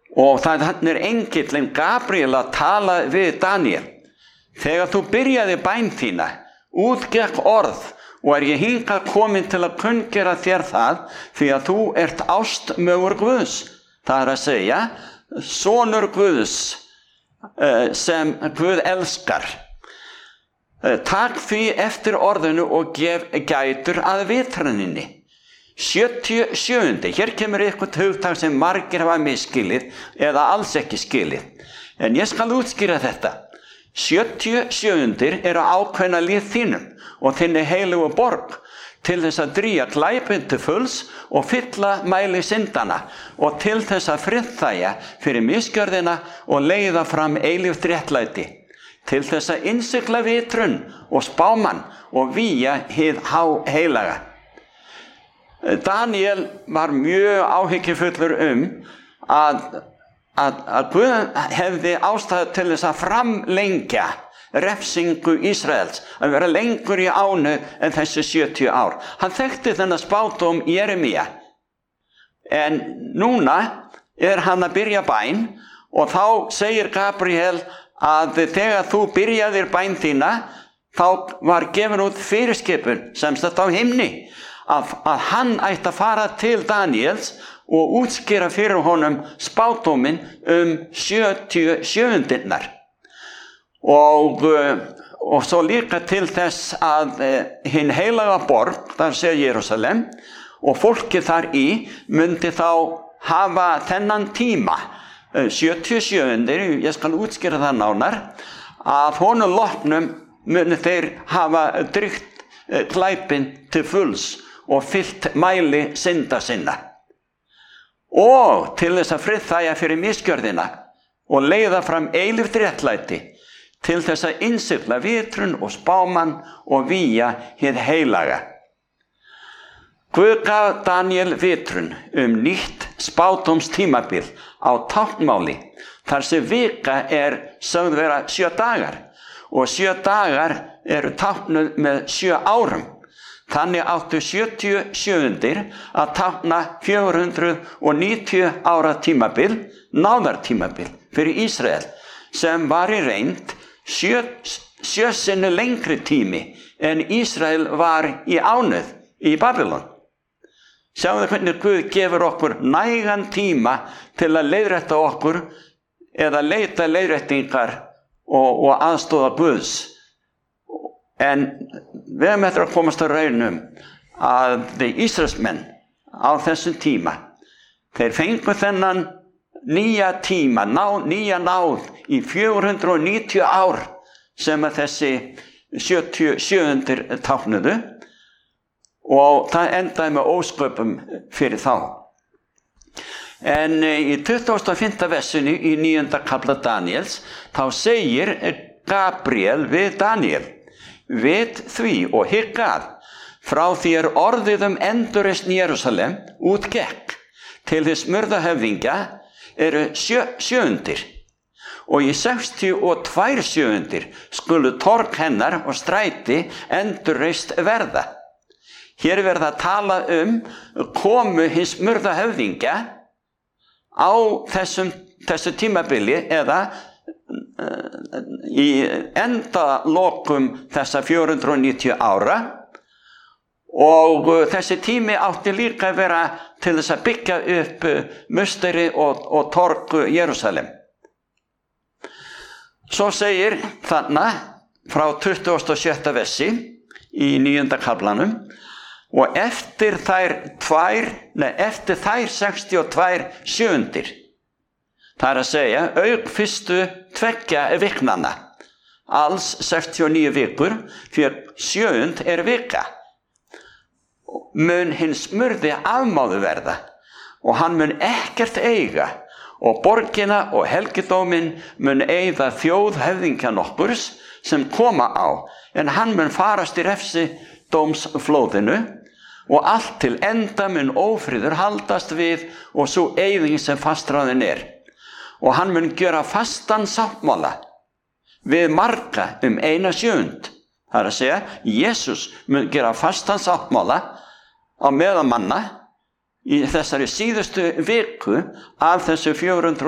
Og þannig engillinn Gabriel að tala við Daniel. Þegar þú byrjaði bæn þína, útgekk orð, og ég hingað komin til að kunngera þér það, því að þú ert ástmögur Guðs. Það að segja, sonur Guðs, sem Guð elskar. Takk því eftir orðinu og gef gætur að vitranninni. 77. Hér kemur eitthvað hugtak sem margir hafa misskilið eða alls ekki skilið. En ég skal útskýra þetta. 77 eru ákveðna lið þínum og þinni heilugu borg til þess að drýja glæpinn til fulls og fylla mæli syndana og til þess að friðþægja fyrir misgjörðina og leiða fram eilíft réttlæti. Til þess að innsigla vitrun og spámann og vígja hið heilaga. Daniel var mjög áhyggjufullur að Guð hefði ástæðu til þess að framlengja refsingu Ísraels, að vera lengur í ánu en þessi 70 ár. Hann þekkti þennan spádóm Jeremía. En núna hann að byrja bæn og þá segir Gabriel að þegar þú byrjaðir bæn þína, þá var gefin út fyrirskipun sem sagt á himni. Að hann ætti að fara til Daniels og útskýra fyrir honum spádóminn 77. Og svo líka til þess að hinn heilaga borg, þar segir Jerúsalem, og fólkið þar í myndi þá hafa þennan tíma, 77. Ég skal útskýra það nánar, að honum loknum muni þeir hafa drykkt glæpinn til fulls og fyllt mæli synda sinna. Og til þess að friðþægja fyrir misgjörðina og leiða fram eilíft réttlæti, til þess að innsigla vitrun og spámann og vígja hið heilaga. Guð gaf Daniel vitrun nýtt spádómstímabil á táknmáli, þar sem vika sögð vera 7 dagar og 7 dagar eru táknuð með 7 árum. Þannig áttu 77 að tákna 490 ára tímabil, náðartímabil fyrir Ísrael, sem var í reynd 7 sinnum lengri tími en Ísrael var í ánauð í Babylon. Sjáum þið hvernig Guð gefur okkur nægan tíma til að leiðrétta okkur eða leita leiðréttingar og aðstoða Guðs. En við höfum eftir að komast að raunum að Ísraelsmenn á þessum tíma, þeir fengu þennan nýja tíma, nýja náð í 490 ár sem að þessi 77 táknuðu og það endaði með ósköpum fyrir þá. En í 25. versinu í 9. kafla Daniels þá segir Gabriel við Daniel: Vit því og hygg að frá því orðið endurreisn Jerúsalem útgekk til þess smurðahöfðingja eru 7 og í 62 7 skulu torg hennar og stræti endurreist verða. Hér verða að tala komu hins smurðahöfðingja á þessu tímabili eða í endalokum þessa 490 ára og þessi tími átti líka að vera til þess að byggja upp musteri og torg Jerúsalem. Svo segir þarna frá 26. versi í 9. kaflanum: og eftir þær 62 7. Það að segja, auk fyrstu 2 viknanna, alls 69 vikur, fyrir 7 vika, mun hins smurði afmáðu verða, og hann mun ekkert eiga, og borgina og helgidóminn mun eyða þjóðhöfðingja nokkurs sem koma á, en hann mun farast í refsidómsflóðinu, og allt til enda mun ófriður haldast við og svo eyðing sem fastráðin Og hann mun gjöra fastan sáttmála við marga 1/7. Það að segja, Jesús mun gera fastan sáttmála á meðal manna í þessari síðustu viku af þessu 400